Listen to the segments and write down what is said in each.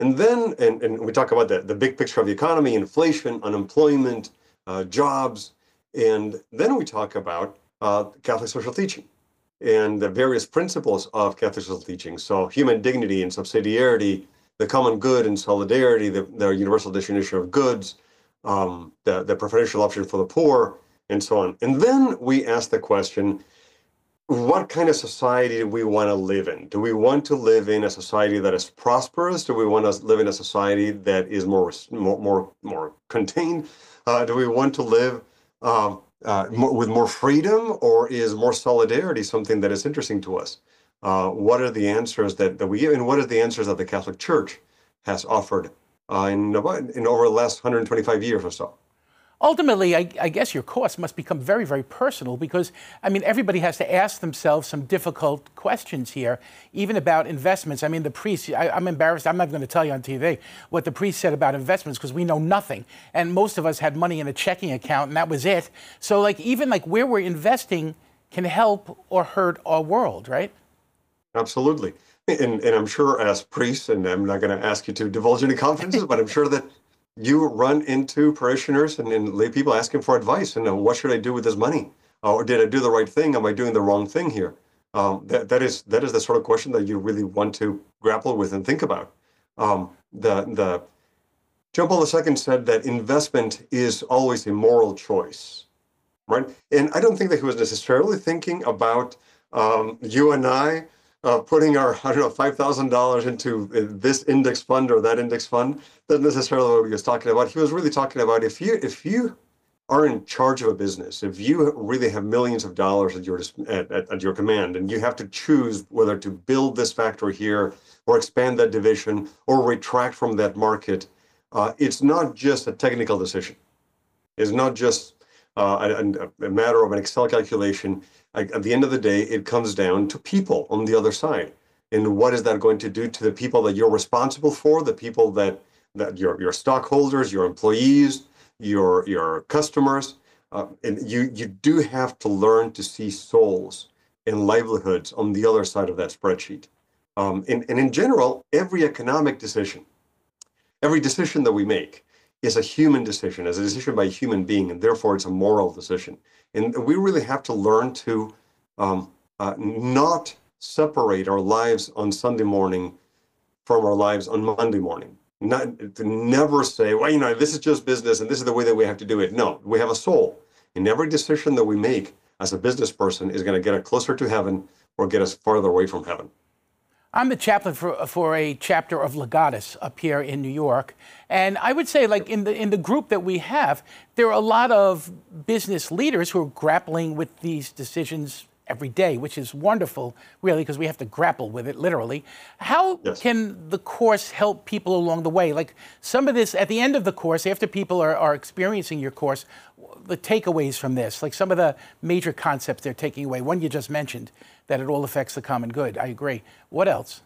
And then, and we talk about the big picture of the economy, inflation, unemployment, jobs. And then we talk about Catholic social teaching and the various principles of Catholic social teaching. So human dignity and subsidiarity, the common good and solidarity, the universal definition of goods, the preferential option for the poor, and so on. And then we ask the question, what kind of society do we want to live in? Do we want to live in a society that is prosperous? Do we want to live in a society that is more contained? Do we want to live with more freedom, or is more solidarity something that is interesting to us? What are the answers that we give, and what are the answers that the Catholic Church has offered in over the last 125 years or so? Ultimately, I guess your course must become very, very personal because, I mean, everybody has to ask themselves some difficult questions here, even about investments. I mean, the priest, I'm embarrassed, I'm not going to tell you on TV what the priest said about investments because we know nothing. And most of us had money in a checking account and that was it. So even where we're investing can help or hurt our world, right? Absolutely. And I'm sure as priests, and I'm not going to ask you to divulge any confidences, but I'm sure that you run into parishioners and lay people asking for advice. And what should I do with this money? Or did I do the right thing? Am I doing the wrong thing here? That is the sort of question that you really want to grapple with and think about. The John Paul II said that investment is always a moral choice, right? And I don't think that he was necessarily thinking about you and I putting our, $5,000 into this index fund or that index fund. That's necessarily what he was talking about. He was really talking about if you are in charge of a business, if you really have millions of dollars at your command, and you have to choose whether to build this factory here or expand that division or retract from that market, it's not just a technical decision. It's not just a matter of an Excel calculation. At the end of the day, it comes down to people on the other side. And what is that going to do to the people that you're responsible for, the people that your stockholders, your employees, your customers? And you do have to learn to see souls and livelihoods on the other side of that spreadsheet. And in general, every economic decision, every decision that we make is a human decision, is a decision by a human being, and therefore it's a moral decision. And we really have to learn to not separate our lives on Sunday morning from our lives on Monday morning. To never say, well, this is just business and this is the way that we have to do it. No, we have a soul. And every decision that we make as a business person is going to get us closer to heaven or get us farther away from heaven. I'm the chaplain for a chapter of Legatus up here in New York. And I would say, in the group that we have, there are a lot of business leaders who are grappling with these decisions every day, which is wonderful, really, because we have to grapple with it, literally. How can the course help people along the way? Like some of this, at the end of the course, after people are experiencing your course, the takeaways from this, like some of the major concepts they're taking away. One you just mentioned, that it all affects the common good. I agree. What else?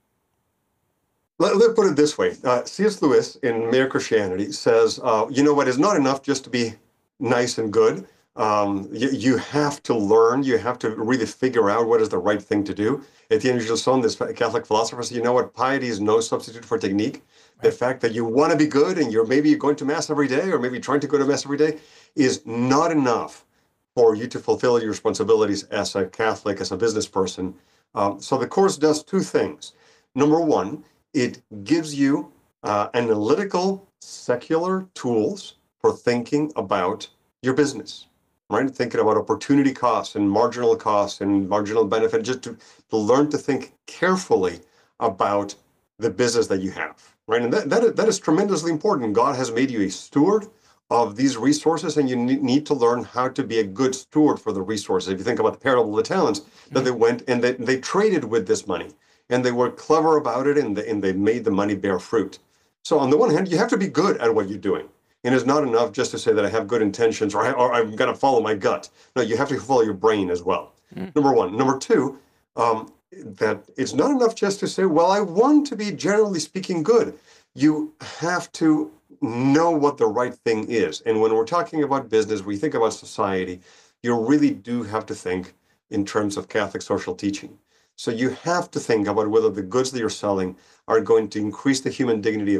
Let's put it this way. C.S. Lewis in Mere Christianity says, what is not enough just to be nice and good. You have to learn. You have to really figure out what is the right thing to do. Etienne Gilson, this Catholic philosopher, said, piety is no substitute for technique. Right. The fact that you want to be good and you're maybe going to Mass every day or maybe trying to go to Mass every day is not enough for you to fulfill your responsibilities as a Catholic, as a business person. So the course does two things. Number one, it gives you analytical, secular tools for thinking about your business, right? Thinking about opportunity costs and marginal benefit, just to learn to think carefully about the business that you have, right? And that is tremendously important. God has made you a steward of these resources, and you need to learn how to be a good steward for the resources. If you think about the parable of the talents, that they went and they traded with this money, and they were clever about it, and they made the money bear fruit. So on the one hand, you have to be good at what you're doing. And it's not enough just to say that I have good intentions or I'm going to follow my gut. No, you have to follow your brain as well. Number one. Number two, that it's not enough just to say, well, I want to be, generally speaking, good. You have to know what the right thing is. And when we're talking about business, we think about society, you really do have to think in terms of Catholic social teaching. So you have to think about whether the goods that you're selling are going to increase the human dignity